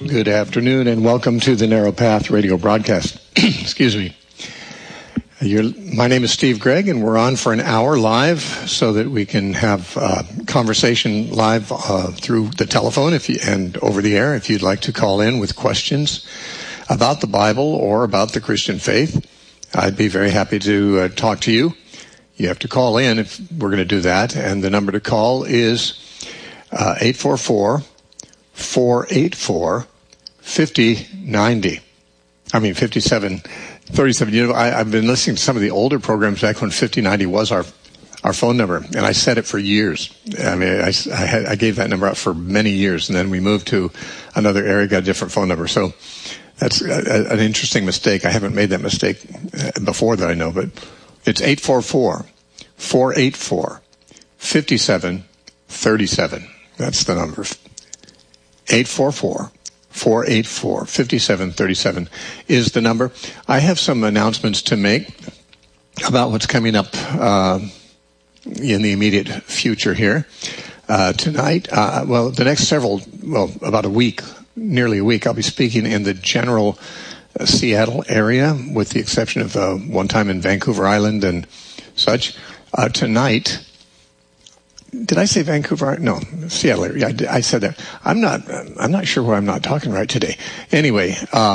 Good afternoon and welcome to the Narrow Path radio broadcast. Excuse me. My name is Steve Gregg and we're on for an hour live so that we can have conversation live through the telephone and over the air if you'd like to call in with questions about the Bible or about the Christian faith. I'd be very happy to talk to you. You have to call in if we're going to do that, and the number to call is 844-484-5090. 5737. You know, I've been listening to some of the older programs back when 5090 was our phone number, and I said it for years. I mean, I gave that number out for many years, and then we moved to another area, got a different phone number. So that's an interesting mistake. I haven't made that mistake before that I know, but it's 844-484-5737. That's the number. 844-484-5737 is the number. I have some announcements to make about what's coming up in the immediate future here. Tonight, the next about a week, nearly a week, I'll be speaking in the general Seattle area, with the exception of one time in Vancouver Island and such. Tonight, did I say Vancouver? No, Seattle area. Yeah, I said that. I'm not sure why I'm not talking right today. Anyway,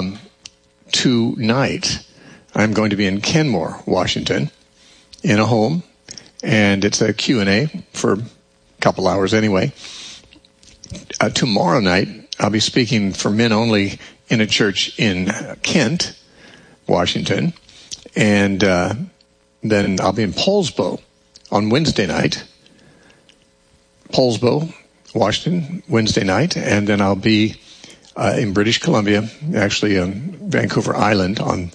tonight I'm going to be in Kenmore, Washington, in a home, and it's a Q&A for a couple hours anyway. Tomorrow night I'll be speaking for men only in a church in Kent, Washington, and then I'll be in Poulsbo on Wednesday night. Poulsbo, Washington, Wednesday night, and then I'll be in British Columbia, actually on Vancouver Island on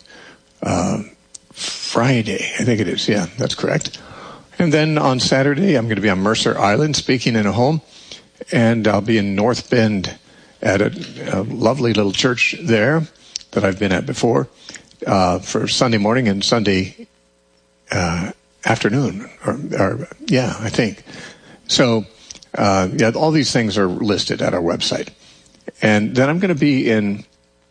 Friday, I think it is. Yeah, that's correct. And then on Saturday, I'm going to be on Mercer Island speaking in a home, and I'll be in North Bend at a lovely little church there that I've been at before for Sunday morning and Sunday afternoon, I think. So, all these things are listed at our website. And then I'm going to be in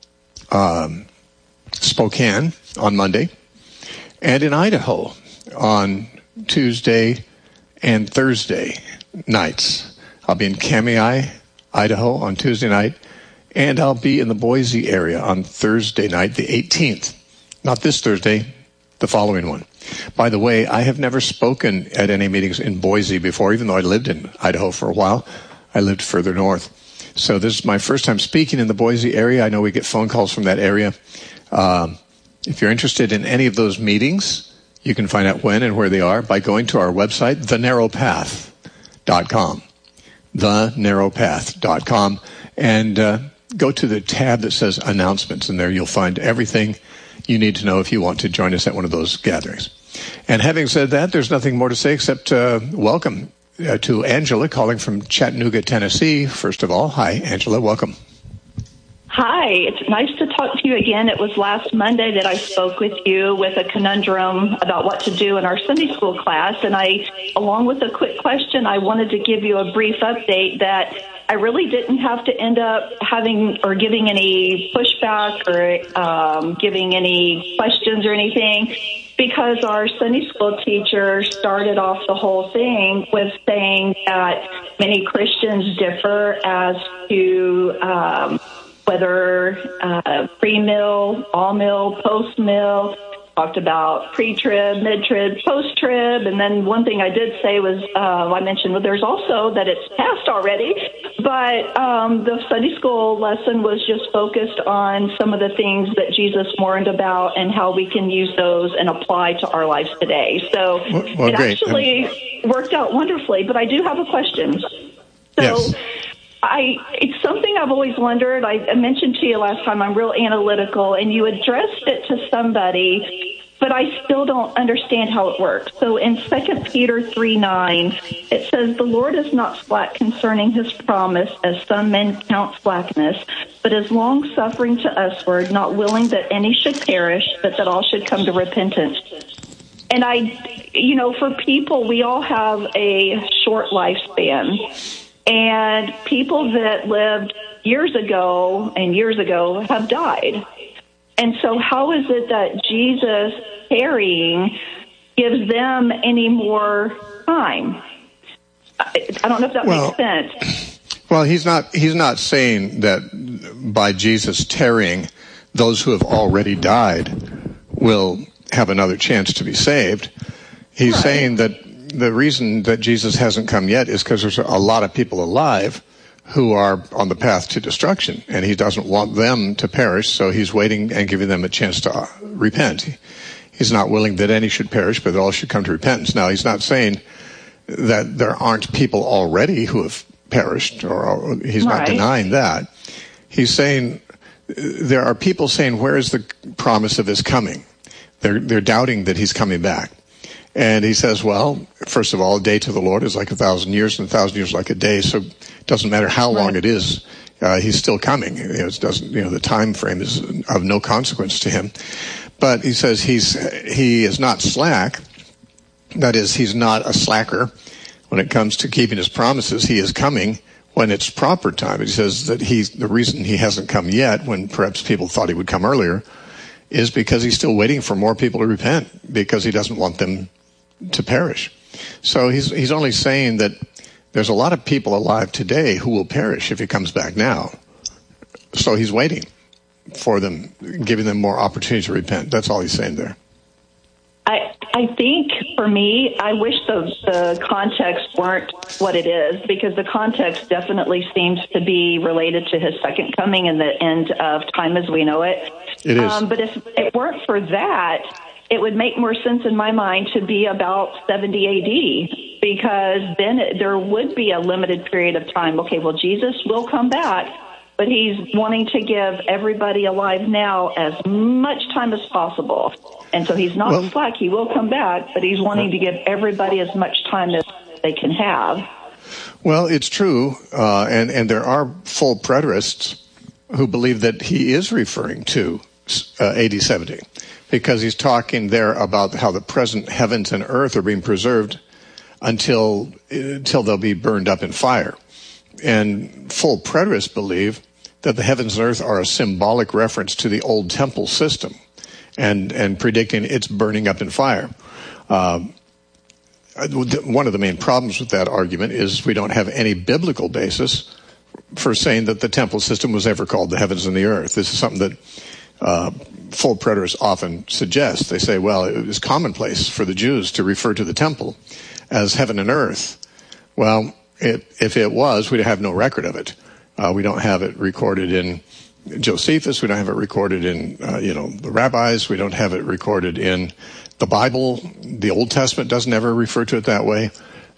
Spokane on Monday and in Idaho on Tuesday and Thursday nights. I'll be in Kamiah, Idaho on Tuesday night, and I'll be in the Boise area on Thursday night, the 18th. Not this Thursday, the following one. By the way, I have never spoken at any meetings in Boise before, even though I lived in Idaho for a while. I lived further north. So this is my first time speaking in the Boise area. I know we get phone calls from that area. If you're interested in any of those meetings, you can find out when and where they are by going to our website, thenarrowpath.com. thenarrowpath.com, and go to the tab that says announcements, and there you'll find everything you need to know if you want to join us at one of those gatherings. And having said that, there's nothing more to say except welcome to Angela calling from Chattanooga, Tennessee. First of all, hi, Angela, welcome. Hi, it's nice to talk to you again. It was last Monday that I spoke with you with a conundrum about what to do in our Sunday school class, and along with a quick question, I wanted to give you a brief update that I really didn't have to end up having or giving any pushback or giving any questions or anything, because our Sunday school teacher started off the whole thing with saying that many Christians differ as to whether pre-mill, all-mill, post-mill, talked about pre-trib, mid-trib, post-trib, and then one thing I did say was, I mentioned there's also that it's past already, but the Sunday school lesson was just focused on some of the things that Jesus warned about and how we can use those and apply to our lives today. So it actually worked out wonderfully, but I do have a question. Yes. It's something I've always wondered. I mentioned to you last time I'm real analytical, and you addressed it to somebody, but I still don't understand how it works. So in 2 Peter 3:9, it says, "The Lord is not slack concerning his promise, as some men count slackness, but is long-suffering to usward, not willing that any should perish, but that all should come to repentance." And for people, we all have a short lifespan. And people that lived years ago have died. And so how is it that Jesus tarrying gives them any more time? I don't know if that makes sense. Well, he's not saying that by Jesus tarrying, those who have already died will have another chance to be saved. He's saying that the reason that Jesus hasn't come yet is because there's a lot of people alive who are on the path to destruction, and he doesn't want them to perish, so he's waiting and giving them a chance to repent. He's not willing that any should perish, but that all should come to repentance. Now, he's not saying that there aren't people already who have perished, or he's not denying that. He's saying there are people saying, where is the promise of his coming? They're doubting that he's coming back. And he says, well, first of all, a day to the Lord is like 1,000 years, and 1,000 years like a day. So it doesn't matter how long it is, he's still coming. The time frame is of no consequence to him. But he says he is not slack. That is, he's not a slacker when it comes to keeping his promises. He is coming when it's proper time. He says that the reason he hasn't come yet, when perhaps people thought he would come earlier, is because he's still waiting for more people to repent, because he doesn't want them to perish. So he's only saying that there's a lot of people alive today who will perish if he comes back now. So he's waiting for them, giving them more opportunity to repent. That's all he's saying there. I think, for me, I wish the context weren't what it is, because the context definitely seems to be related to his second coming and the end of time as we know it. It is. But if it weren't for that, it would make more sense in my mind to be about 70 AD, because then there would be a limited period of time. Okay, well, Jesus will come back, but he's wanting to give everybody alive now as much time as possible. And so he's not slack. He will come back, but he's wanting to give everybody as much time as they can have. Well, it's true, and there are full preterists who believe that he is referring to AD 70, because he's talking there about how the present heavens and earth are being preserved until they'll be burned up in fire. And full preterists believe that the heavens and earth are a symbolic reference to the old temple system, and predicting its burning up in fire. One of the main problems with that argument is we don't have any biblical basis for saying that the temple system was ever called the heavens and the earth. This is something that full preterists often suggest. They say, well, it was commonplace for the Jews to refer to the temple as heaven and earth. Well, if it was, we'd have no record of it. We don't have it recorded in Josephus. We don't have it recorded in, the rabbis. We don't have it recorded in the Bible. The Old Testament doesn't ever refer to it that way.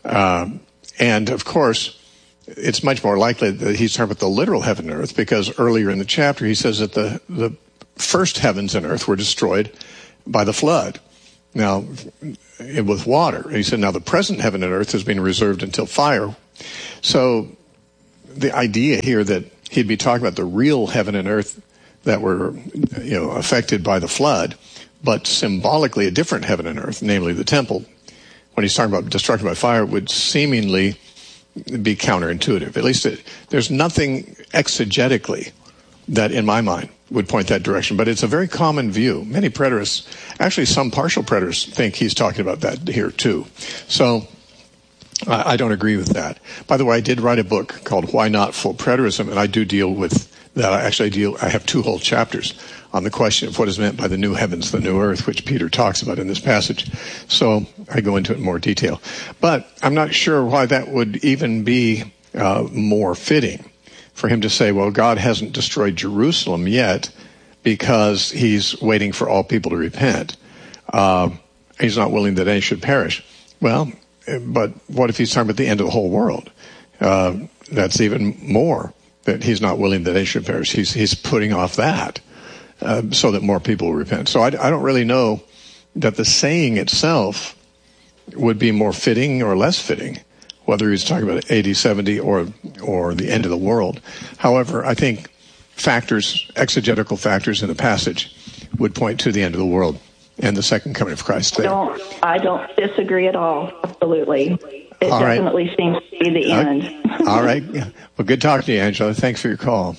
And of course, it's much more likely that he's talking about the literal heaven and earth, because earlier in the chapter he says that the first heavens and earth were destroyed by the flood. Now, with water. And he said, now the present heaven and earth has been reserved until fire. So the idea here that he'd be talking about the real heaven and earth that were, affected by the flood, but symbolically a different heaven and earth, namely the temple, when he's talking about destruction by fire, would seemingly be counterintuitive. At least there's nothing exegetically that, in my mind, would point that direction. But it's a very common view. Many preterists, actually some partial preterists, think he's talking about that here too. So I don't agree with that. By the way, I did write a book called Why Not Full Preterism, and I do deal with that. I have 2 whole chapters on the question of what is meant by the new heavens, the new earth, which Peter talks about in this passage. So I go into it in more detail. But I'm not sure why that would even be more fitting for him to say, well, God hasn't destroyed Jerusalem yet because he's waiting for all people to repent. He's not willing that any should perish. Well, but what if he's talking about the end of the whole world? That's even more, that he's not willing that any should perish. He's putting off that so that more people will repent. So I don't really know that the saying itself would be more fitting or less fitting, whether he's talking about AD 70 or the end of the world. However, I think exegetical factors in the passage would point to the end of the world and the second coming of Christ. I don't disagree at all. Absolutely. it definitely seems to be the end. All right. Well, good talking to you, Angela. Thanks for your call.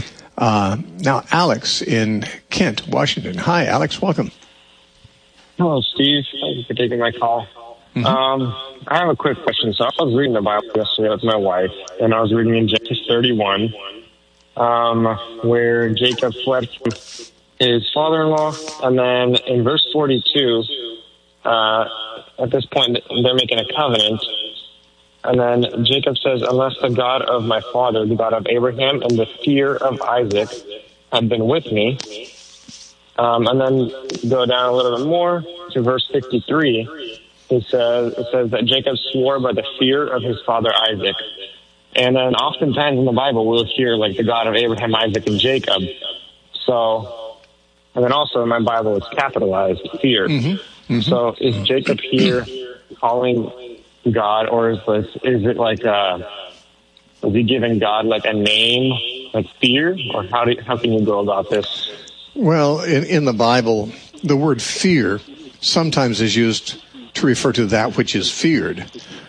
Now, Alex in Kent, Washington. Hi, Alex. Welcome. Hello, Steve. Thank you for taking my call. Mm-hmm. I have a quick question. So I was reading the Bible yesterday with my wife, and I was reading in Genesis 31, where Jacob fled from his father-in-law, and then in verse 42, at this point, they're making a covenant, and then Jacob says, unless the God of my father, the God of Abraham, and the fear of Isaac had been with me. And then go down a little bit more to verse 53. It says that Jacob swore by the fear of his father Isaac. And then oftentimes in the Bible, we'll hear like the God of Abraham, Isaac, and Jacob. So, and then also in my Bible, it's capitalized, fear. Mm-hmm. Mm-hmm. So is Jacob here calling God, or is it like, is he giving God like a name, like fear? Or how can you go about this? Well, in the Bible, the word fear sometimes is used to refer to that which is feared.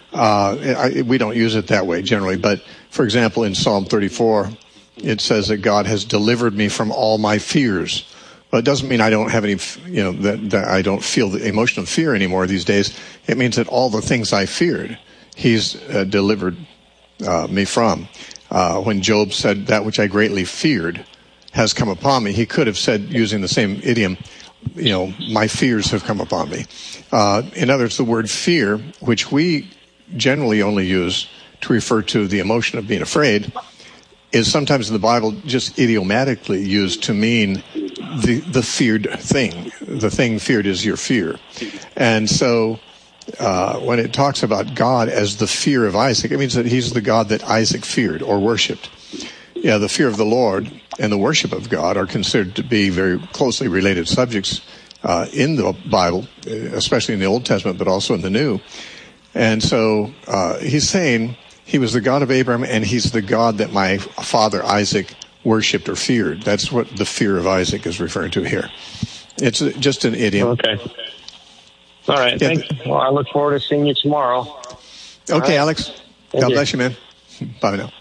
We don't use it that way generally, but for example, in Psalm 34, it says that God has delivered me from all my fears. Well, it doesn't mean I don't have any, that I don't feel the emotion of fear anymore these days. It means that all the things I feared, He's delivered me from. When Job said, that which I greatly feared has come upon me, he could have said, using the same idiom, my fears have come upon me. In other words, the word fear, which we generally only use to refer to the emotion of being afraid, is sometimes in the Bible just idiomatically used to mean the feared thing. The thing feared is your fear. And so when it talks about God as the fear of Isaac, it means that He's the God that Isaac feared or worshipped. Yeah, the fear of the Lord and the worship of God are considered to be very closely related subjects in the Bible, especially in the Old Testament, but also in the New. And so he's saying He was the God of Abraham, and He's the God that my father Isaac worshipped or feared. That's what the fear of Isaac is referring to here. It's just an idiom. Okay. All right. Thanks. Well, I look forward to seeing you tomorrow. Okay, right. Alex. God bless you, man. Bye now.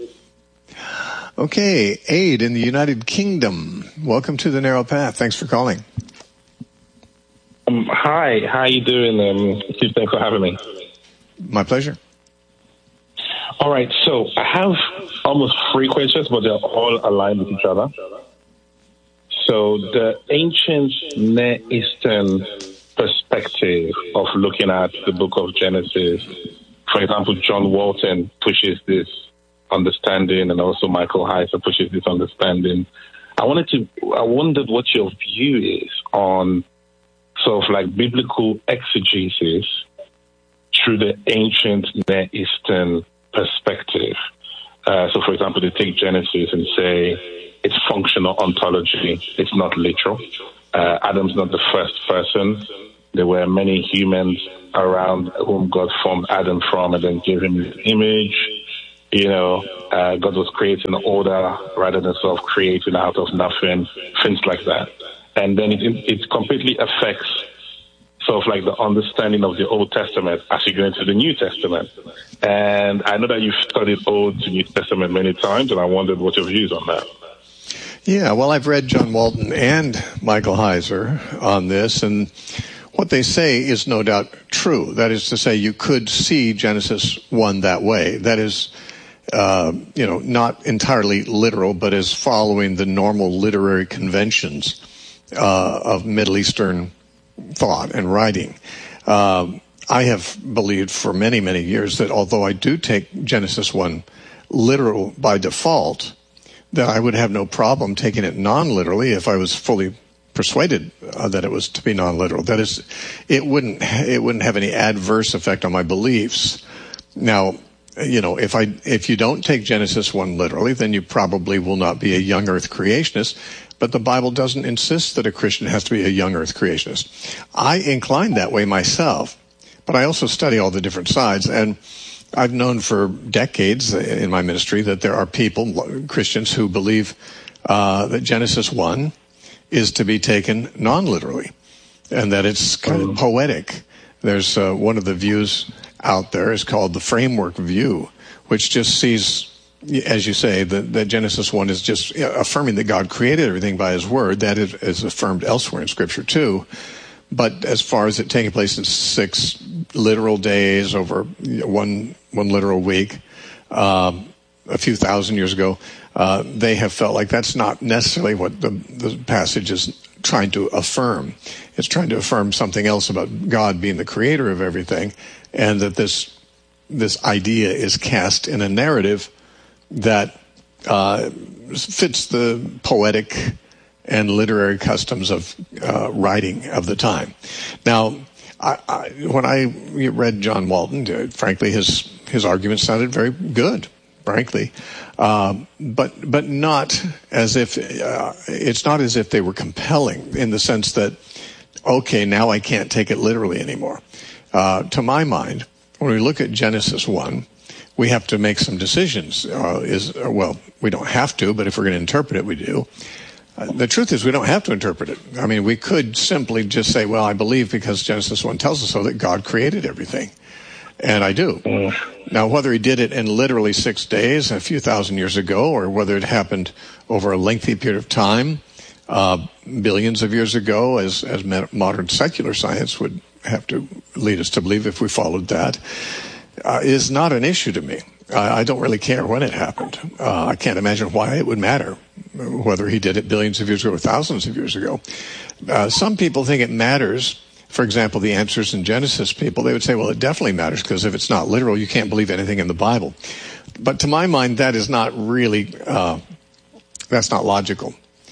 Okay, Aid in the United Kingdom. Welcome to the Narrow Path. Thanks for calling. Hi, how are you doing? Thanks for having me. My pleasure. All right, so I have almost 3 questions, but they're all aligned with each other. So the ancient Near Eastern perspective of looking at the book of Genesis, for example, John Walton pushes this understanding, and also Michael Heiser pushes this understanding. I wondered what your view is on sort of like biblical exegesis through the ancient Near Eastern perspective. So, for example, they take Genesis and say it's functional ontology, it's not literal. Adam's not the first person. There were many humans around whom God formed Adam from and then gave him his image. God was creating order rather than sort of creating out of nothing, things like that. And then it completely affects sort of like the understanding of the Old Testament as you go into the New Testament. And I know that you've studied Old to New Testament many times, and I wondered what your views on that. Yeah, well, I've read John Walton and Michael Heiser on this, and what they say is no doubt true. That is to say, you could see Genesis 1 that way. That is, not entirely literal, but as following the normal literary conventions of Middle Eastern thought and writing. I have believed for many, many years that although I do take Genesis 1 literal by default, that I would have no problem taking it non-literally if I was fully persuaded that it was to be non-literal. That is, it wouldn't have any adverse effect on my beliefs. Now, if you don't take Genesis 1 literally, then you probably will not be a young earth creationist. But the Bible doesn't insist that a Christian has to be a young earth creationist. I incline that way myself, but I also study all the different sides. And I've known for decades in my ministry that there are people, Christians, who believe that Genesis 1 is to be taken non-literally, and that it's kind of poetic, There's one of the views out there is called the framework view, which just sees, as you say, that Genesis 1 is just affirming that God created everything by his word. That is affirmed elsewhere in Scripture too. But as far as it taking place in 6 literal days over one literal week, a few thousand years ago, they have felt like that's not necessarily what the passage is trying to affirm. It's trying to affirm something else about God being the creator of everything, and that this idea is cast in a narrative that fits the poetic and literary customs of writing of the time. Now, when I read John Walton, frankly, his argument sounded very good, frankly, but not as if it's not as if they were compelling in the sense that, okay, now I can't take it literally anymore. To my mind, when we look at Genesis 1, we have to make some decisions. We don't have to, but if we're going to interpret it, we do. The truth is we don't have to interpret it. I mean, we could simply just say, well, I believe because Genesis 1 tells us so that God created everything. And I do. Now, whether he did it in literally 6 days, a few thousand years ago, or whether it happened over a lengthy period of time, billions of years ago, as modern secular science would have to lead us to believe if we followed that, is not an issue to me. I don't really care when it happened. I can't imagine why it would matter whether he did it billions of years ago or thousands of years ago. Some people think it matters. For example, the Answers in Genesis people, they would say, well, it definitely matters because if it's not literal, you can't believe anything in the Bible. But to my mind, that is not really, that's not logical.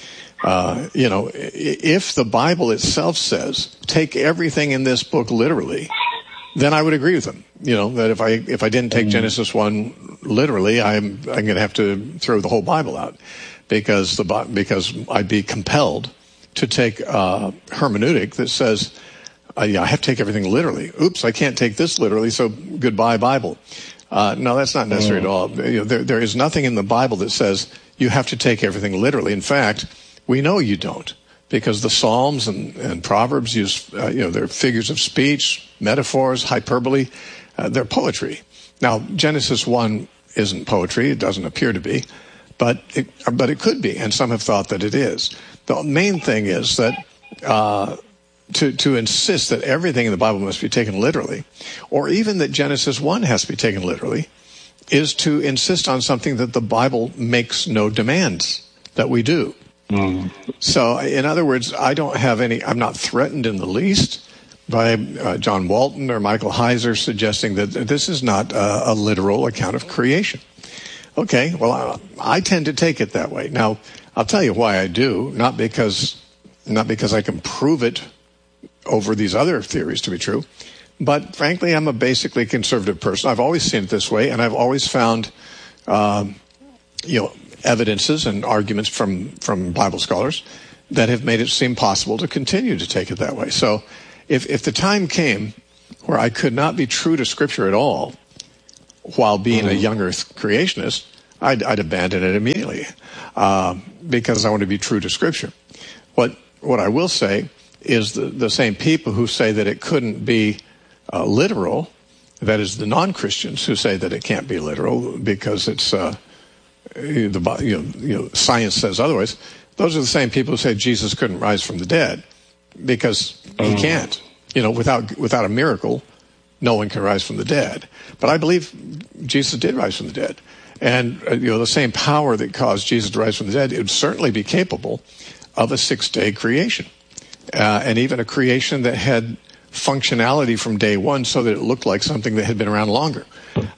If the Bible itself says, take everything in this book literally, then I would agree with them. That if I didn't take Genesis 1 literally, I'm going to have to throw the whole Bible out because I'd be compelled to take a hermeneutic that says, I have to take everything literally. Oops, I can't take this literally, so goodbye Bible. No, that's not necessary at all. There is nothing in the Bible that says you have to take everything literally. In fact, we know you don't, because the Psalms and Proverbs use, they're figures of speech, metaphors, hyperbole. They're poetry. Now, Genesis 1 isn't poetry. It doesn't appear to be, but it could be, and some have thought that it is. The main thing is that to insist that everything in the Bible must be taken literally, or even that Genesis 1 has to be taken literally, is to insist on something that the Bible makes no demands that we do. So, in other words, I'm not threatened in the least by John Walton or Michael Heiser suggesting that this is not a literal account of creation. Okay, well, I tend to take it that way. Now, I'll tell you why I do, not because I can prove it over these other theories to be true, but frankly, I'm a basically conservative person. I've always seen it this way, and I've always found, evidences and arguments from Bible scholars that have made it seem possible to continue to take it that way. So if the time came where I could not be true to Scripture at all while being a young earth creationist, I'd abandon it immediately because I want to be true to Scripture. What I will say is the same people who say that it couldn't be literal, that is the non-Christians who say that it can't be literal because it's science says otherwise. Those are the same people who say Jesus couldn't rise from the dead because he can't. Without a miracle, no one can rise from the dead. But I believe Jesus did rise from the dead. And, the same power that caused Jesus to rise from the dead, it would certainly be capable of a 6-day creation. And even a creation that had functionality from day one so that it looked like something that had been around longer.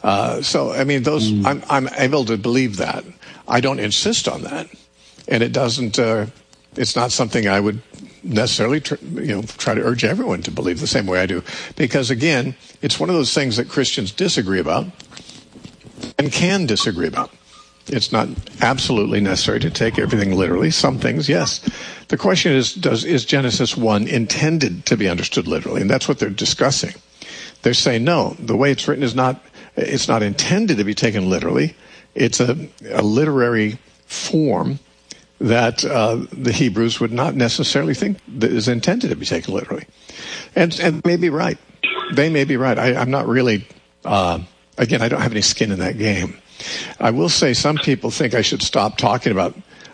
I'm able to believe that. I don't insist on that. And it doesn't, it's not something I would necessarily try to urge everyone to believe the same way I do. Because again, it's one of those things that Christians disagree about and can disagree about. It's not absolutely necessary to take everything literally. Some things, yes. The question is Genesis 1 intended to be understood literally? And that's what they're discussing. They're saying, no, the way it's written is it's not intended to be taken literally. It's a literary form that the Hebrews would not necessarily think that is intended to be taken literally. And they may be right. They may be right. I'm not really, again, I don't have any skin in that game. I will say some people think I should stop talking about,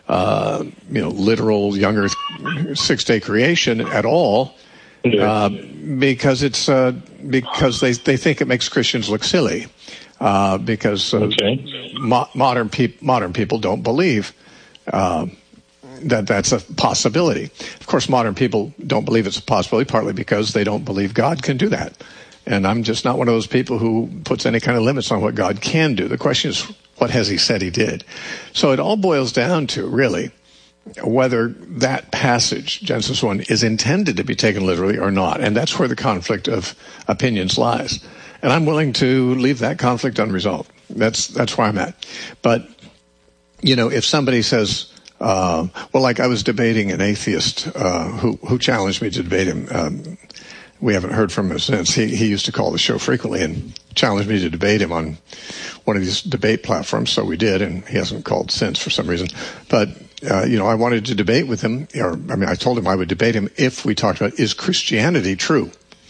literal young earth 6-day creation at all, because it's, because they think it makes Christians look silly, because modern people don't believe, that's a possibility. Of course, modern people don't believe it's a possibility, partly because they don't believe God can do that. And I'm just not one of those people who puts any kind of limits on what God can do. The question is, what has he said he did? So it all boils down to, really, whether that passage, Genesis 1, is intended to be taken literally or not. And that's where the conflict of opinions lies. And I'm willing to leave that conflict unresolved. That's where I'm at. But, if somebody says, like I was debating an atheist who challenged me to debate him. We haven't heard from him since. He used to call the show frequently and challenged me to debate him on one of these debate platforms. So we did, and he hasn't called since for some reason. But, I wanted to debate with him. I told him I would debate him if we talked about, is Christianity true?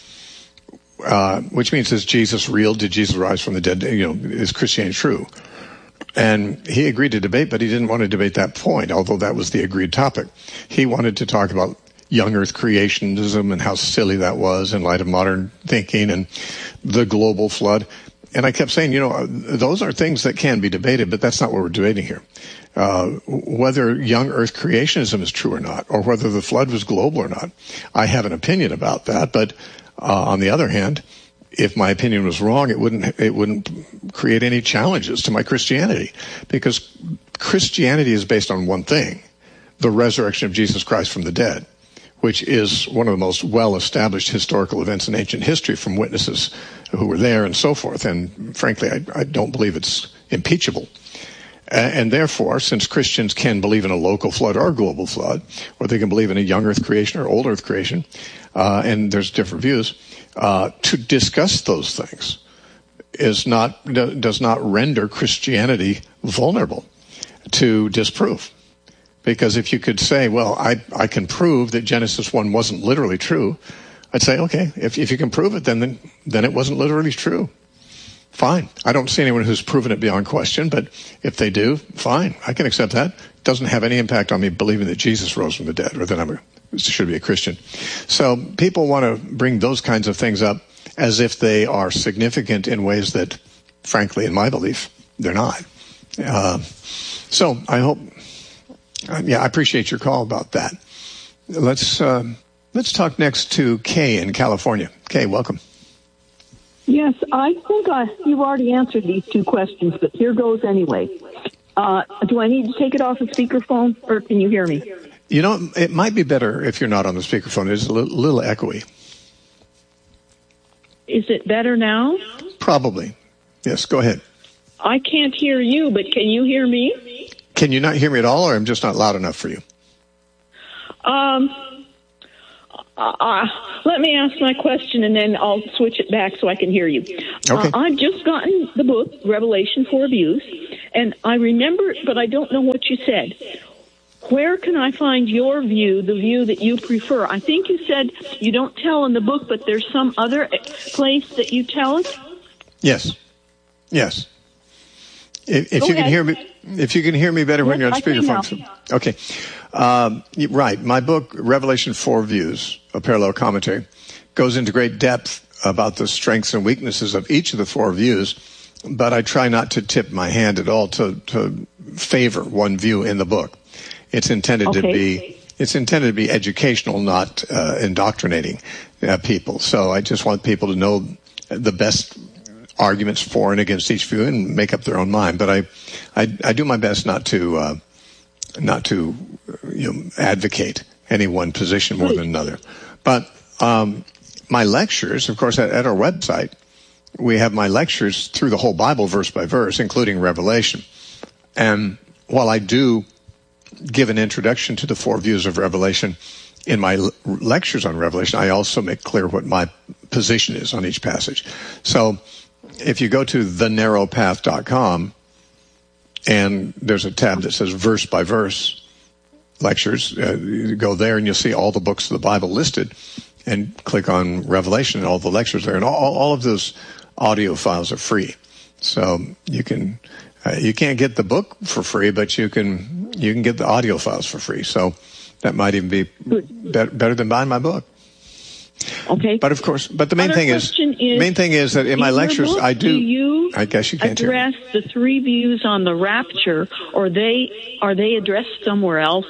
Which means, is Jesus real? Did Jesus rise from the dead? Is Christianity true? And he agreed to debate, but he didn't want to debate that point, although that was the agreed topic. He wanted to talk about young earth creationism and how silly that was in light of modern thinking and the global flood. And I kept saying, those are things that can be debated, but that's not what we're debating here. Whether young earth creationism is true or not, or whether the flood was global or not, I have an opinion about that. But on the other hand, if my opinion was wrong, it wouldn't create any challenges to my Christianity, because Christianity is based on one thing: the resurrection of Jesus Christ from the dead, which is one of the most well-established historical events in ancient history from witnesses who were there and so forth. And frankly, I don't believe it's impeachable. And therefore, since Christians can believe in a local flood or a global flood, or they can believe in a young earth creation or old earth creation, and there's different views, to discuss those things does not render Christianity vulnerable to disproof. Because if you could say, well, I can prove that Genesis 1 wasn't literally true, I'd say, okay, if you can prove it, then it wasn't literally true. Fine. I don't see anyone who's proven it beyond question, but if they do, fine. I can accept that. It doesn't have any impact on me believing that Jesus rose from the dead, or that I should be a Christian. So people want to bring those kinds of things up as if they are significant in ways that, frankly, in my belief, they're not. So I hope... I appreciate your call about that. Let's talk next to Kay in California. Kay, welcome. Yes, I think you've already answered these two questions, but here goes anyway. Do I need to take it off the speakerphone, or can you hear me? It might be better if you're not on the speakerphone. It's a little echoey. Is it better now? Probably. Yes, go ahead. I can't hear you, but can you hear me? Can you not hear me at all, or I'm just not loud enough for you? Let me ask my question, and then I'll switch it back so I can hear you. Okay. I've just gotten the book, Revelation for Views, and I remember, but I don't know what you said. Where can I find your view, the view that you prefer? I think you said you don't tell in the book, but there's some other place that you tell it? Yes. If you can hear me, if you can hear me better when you're on speakerphone. Okay. Right. My book, Revelation 4 Views, a parallel commentary, goes into great depth about the strengths and weaknesses of each of the four views, but I try not to tip my hand at all to favor one view in the book. It's intended to be educational, not indoctrinating people. So I just want people to know the best arguments for and against each view and make up their own mind. But I do my best not to advocate any one position more than another. But my lectures, of course, at our website, we have my lectures through the whole Bible, verse by verse, including Revelation. And while I do give an introduction to the four views of Revelation in my lectures on Revelation, I also make clear what my position is on each passage. So if you go to thenarrowpath.com, and there's a tab that says verse by verse lectures, you go there and you'll see all the books of the Bible listed. and click on Revelation, and all the lectures there. And all of those audio files are free. So you can't get the book for free, but you can get the audio files for free. So that might even be better than buying my book. Okay. But of course, the main thing is that in my lectures, I guess you can't address the three views on the rapture, or are they addressed somewhere else?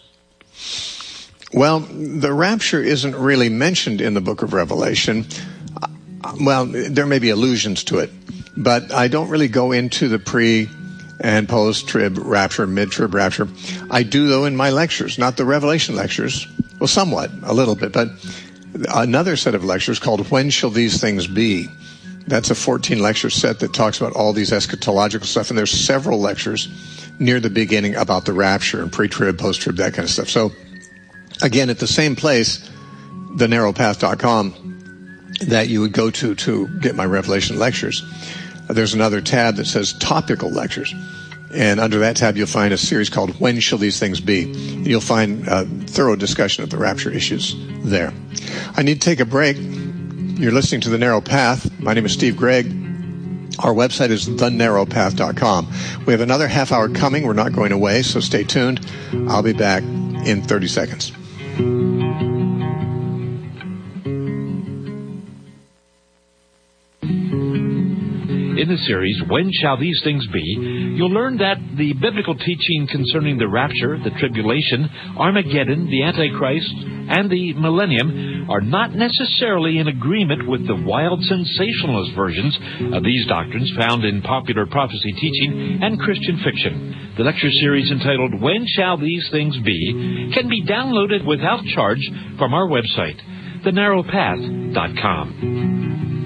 Well, the rapture isn't really mentioned in the book of Revelation. Well, there may be allusions to it, but I don't really go into the pre and post-trib rapture, mid-trib rapture. I do, though, in my lectures, not the Revelation lectures. Well, somewhat, a little bit, but another set of lectures called When Shall These Things Be? That's a 14-lecture set that talks about all these eschatological stuff, and there's several lectures near the beginning about the rapture and pre-trib, post-trib, that kind of stuff. So, again, at the same place, thenarrowpath.com, that you would go to get my Revelation lectures, there's another tab that says Topical Lectures. And under that tab, you'll find a series called When Shall These Things Be? You'll find a thorough discussion of the rapture issues there. I need to take a break. You're listening to The Narrow Path. My name is Steve Gregg. Our website is thenarrowpath.com. We have another half hour coming. We're not going away, so stay tuned. I'll be back in 30 seconds. In the series, When Shall These Things Be?, you'll learn that the biblical teaching concerning the rapture, the tribulation, Armageddon, the Antichrist, and the millennium are not necessarily in agreement with the wild sensationalist versions of these doctrines found in popular prophecy teaching and Christian fiction. The lecture series entitled When Shall These Things Be? Can be downloaded without charge from our website, thenarrowpath.com.